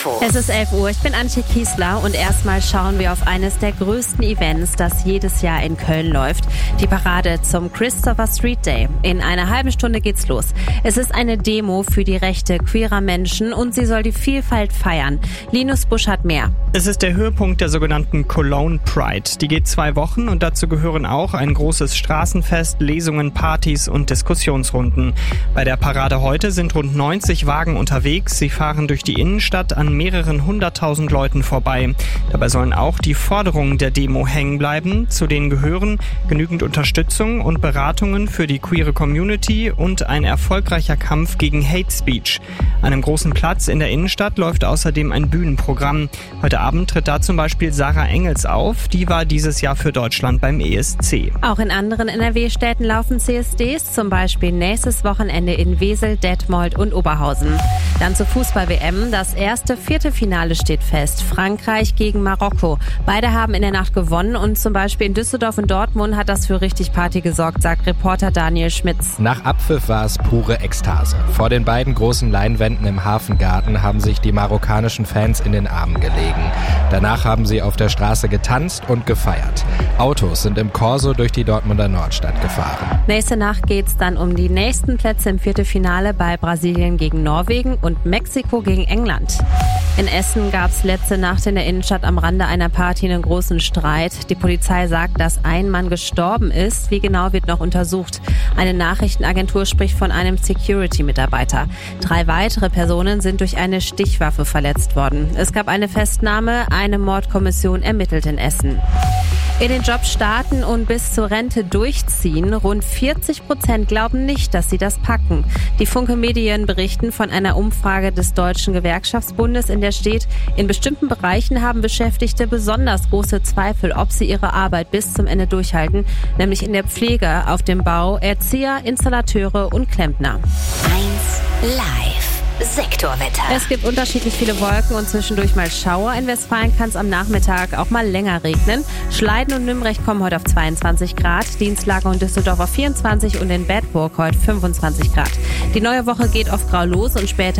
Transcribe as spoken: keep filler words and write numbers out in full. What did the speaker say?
Info. Es ist elf Uhr, ich bin Antje Kiesler und erstmal schauen wir auf eines der größten Events, das jedes Jahr in Köln läuft. Die Parade zum Christopher Street Day. In einer halben Stunde geht's los. Es ist eine Demo für die Rechte queerer Menschen und sie soll die Vielfalt feiern. Linus Busch hat mehr. Es ist der Höhepunkt der sogenannten Cologne Pride. Die geht zwei Wochen und dazu gehören auch ein großes Straßenfest, Lesungen, Partys und Diskussionsrunden. Bei der Parade heute sind rund neunzig Wagen unterwegs. Sie fahren durch die Innenstadt an mehreren hunderttausend Leuten vorbei. Dabei sollen auch die Forderungen der Demo hängen bleiben. Zu denen gehören genügend Unterstützung und Beratungen für die queere Community und ein erfolgreicher Kampf gegen Hate Speech. An einem großen Platz in der Innenstadt läuft außerdem ein Bühnenprogramm. Heute Abend tritt da zum Beispiel Sarah Engels auf. Die war dieses Jahr für Deutschland beim E S C. Auch in anderen N R W-Städten laufen C S Ds, zum Beispiel nächstes Wochenende in Wesel, Detmold und Oberhausen. Dann zur Fußball-W M. Das erste Viertelfinale steht fest. Frankreich gegen Marokko. Beide haben in der Nacht gewonnen und zum Beispiel in Düsseldorf und Dortmund hat das für richtig Party gesorgt, sagt Reporter Daniel Schmitz. Nach Abpfiff war es pure Ekstase. Vor den beiden großen Leinwänden im Hafengarten haben sich die marokkanischen Fans in den Armen gelegen. Danach haben sie auf der Straße getanzt und gefeiert. Autos sind im Corso durch die Dortmunder Nordstadt gefahren. Nächste Nacht geht's dann um die nächsten Plätze im Viertelfinale bei Brasilien gegen Norwegen und Mexiko gegen England. In Essen gab's letzte Nacht in der Innenstadt am Rande einer Party einen großen Streit. Die Polizei sagt, dass ein Mann gestorben ist. Wie genau wird noch untersucht. Eine Nachrichtenagentur spricht von einem Security-Mitarbeiter. Drei weitere Personen sind durch eine Stichwaffe verletzt worden. Es gab eine Festnahme, eine Mordkommission ermittelt in Essen. In den Job starten und bis zur Rente durchziehen. Rund vierzig Prozent glauben nicht, dass sie das packen. Die Funke Medien berichten von einer Umfrage des Deutschen Gewerkschaftsbundes, in der steht, in bestimmten Bereichen haben Beschäftigte besonders große Zweifel, ob sie ihre Arbeit bis zum Ende durchhalten, nämlich in der Pflege, auf dem Bau, Erzieher, Installateure und Klempner. eins Live. Sektorwetter. Es gibt unterschiedlich viele Wolken und zwischendurch mal Schauer. In Westfalen kann es am Nachmittag auch mal länger regnen. Schleiden und Nürnberg kommen heute auf zweiundzwanzig Grad, Dienstlaken und Düsseldorf auf vierundzwanzig und in Bedburg heute fünfundzwanzig Grad. Die neue Woche geht auf grau los und später